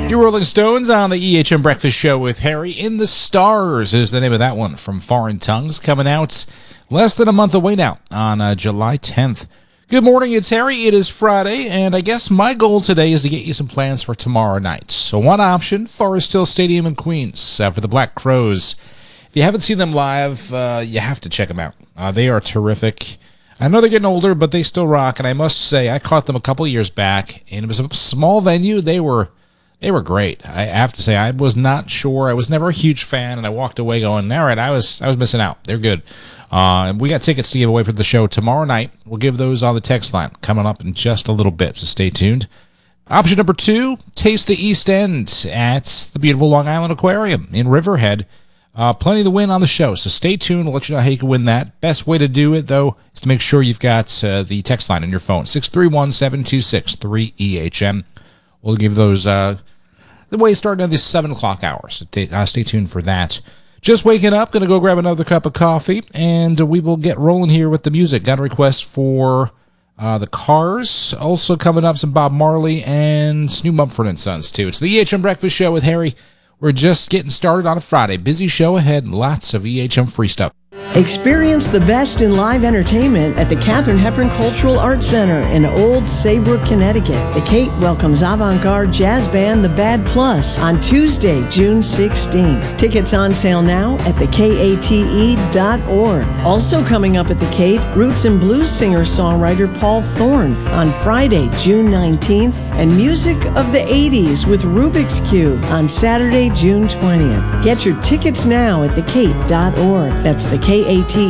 New Rolling Stones on the EHM Breakfast Show with Harry in the Stars is the name of that one from Foreign Tongues, coming out less than a month away now on July 10th. Good morning, it's Harry. It is Friday, and I guess my goal today is to get you some plans for tomorrow night. So one option, Forest Hill Stadium in Queens for the Black Crowes. If you haven't seen them live, you have to check them out. They are terrific. I know they're getting older, but they still rock, and I must say, I caught them a couple years back, and it was a small venue. They were great. I have to say, I was not sure. I was never a huge fan, and I walked away going, all right, I was missing out. They're good. We got tickets to give away for the show tomorrow night. We'll give those on the text line coming up in just a little bit, so stay tuned. Option number 2, Taste the East End at the beautiful Long Island Aquarium in Riverhead. Plenty to win on the show, so stay tuned. We'll let you know how you can win that. Best way to do it, though, is to make sure you've got the text line on your phone, 631-726-3EHM. We'll give those the way starting at the 7 o'clock hour, so stay tuned for that. Just waking up, going to go grab another cup of coffee, and we will get rolling here with the music. Got a request for the Cars. Also coming up, some Bob Marley and new Mumford & Sons, too. It's the EHM Breakfast Show with Harry. We're just getting started on a Friday. Busy show ahead and lots of EHM free stuff. Experience the best in live entertainment at the Katharine Hepburn Cultural Arts Center in Old Saybrook, Connecticut. The Cape welcomes avant-garde jazz band The Bad Plus on Tuesday, June 16. Tickets on sale now at thekate.org. Also coming up at the Kate, roots and blues singer-songwriter Paul Thorne on Friday, June 19th, and music of the 80s with Rubik's Cube on Saturday, June 20th. Get your tickets now at thekate.org. That's thekate.org.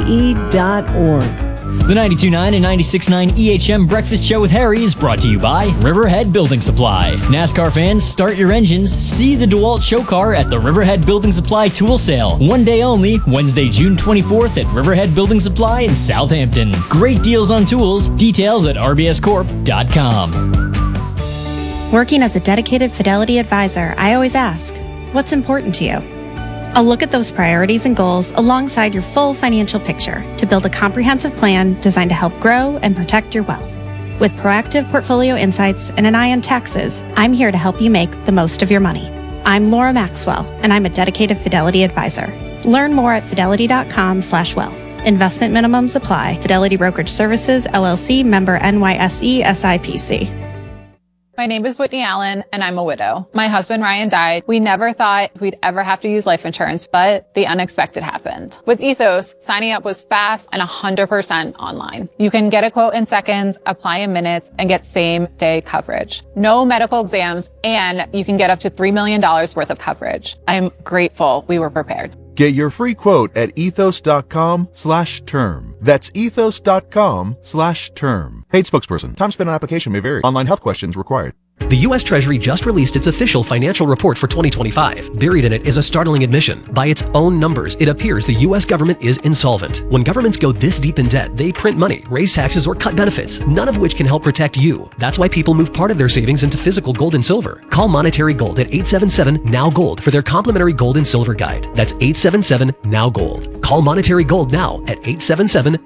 The 92.9 and 96.9 EHM Breakfast Show with Harry is brought to you by Riverhead Building Supply. NASCAR fans, start your engines. See the DeWalt show car at the Riverhead Building Supply Tool Sale. One day only, Wednesday, June 24th at Riverhead Building Supply in Southampton. Great deals on tools. Details at rbscorp.com. Working as a dedicated Fidelity advisor, I always ask, what's important to you? I'll look at those priorities and goals alongside your full financial picture to build a comprehensive plan designed to help grow and protect your wealth. With proactive portfolio insights and an eye on taxes, I'm here to help you make the most of your money. I'm Laura Maxwell, and I'm a dedicated Fidelity advisor. Learn more at fidelity.com/wealth. Investment minimums apply. Fidelity Brokerage Services, LLC, member NYSE, SIPC. My name is Whitney Allen, and I'm a widow. My husband, Ryan, died. We never thought we'd ever have to use life insurance, but the unexpected happened. With Ethos, signing up was fast and 100% online. You can get a quote in seconds, apply in minutes, and get same-day coverage. No medical exams, and you can get up to $3 million worth of coverage. I'm grateful we were prepared. Get your free quote at ethos.com/term. That's ethos.com/term. Paid spokesperson. Time spent on application may vary. Online health questions required. The U.S. Treasury just released its official financial report for 2025. Buried in it is a startling admission. By its own numbers, it appears the U.S. government is insolvent. When governments go this deep in debt, they print money, raise taxes, or cut benefits, none of which can help protect you. That's why people move part of their savings into physical gold and silver. Call Monetary Gold at 877-NOW-GOLD for their complimentary gold and silver guide. That's 877-NOW-GOLD. Call Monetary Gold now at 877